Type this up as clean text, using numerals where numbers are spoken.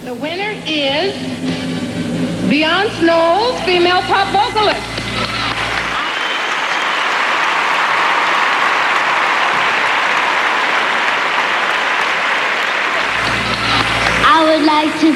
The winner is Beyonce Knowles, female pop vocalist. I would like to